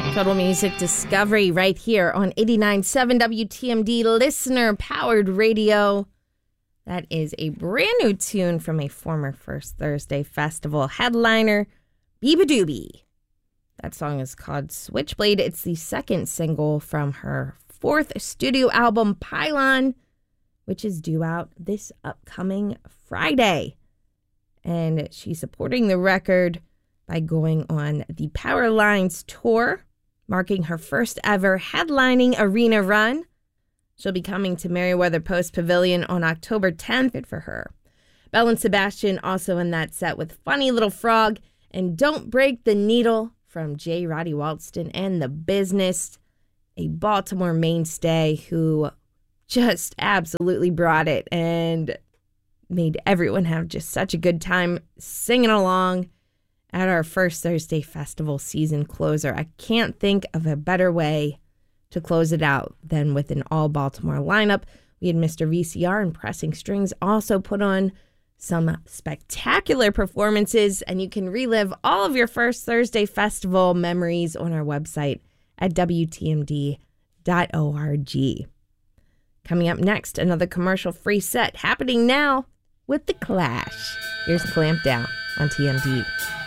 Total Music Discovery right here on 89.7 WTMD listener-powered radio. That is a brand new tune from a former First Thursday Festival headliner, Biba Doobie. That song is called Switchblade. It's the second single from her fourth studio album, Pylon, which is due out this upcoming Friday. And she's supporting the record by going on the Power Lines tour, marking her first ever headlining arena run. She'll be coming to Merriweather Post Pavilion on October 10th. Good for her. Belle and Sebastian also in that set with Funny Little Frog and Don't Break the Needle from J. Roddy Walston and The Business, a Baltimore mainstay who just absolutely brought it and made everyone have just such a good time singing along at our First Thursday Festival season closer. I can't think of a better way to close it out than with an all-Baltimore lineup. We had Mr. VCR and Pressing Strings also put on some spectacular performances, and you can relive all of your First Thursday Festival memories on our website at WTMD.org. Coming up next, another commercial-free set happening now with The Clash. Here's Clamp Down on TMD.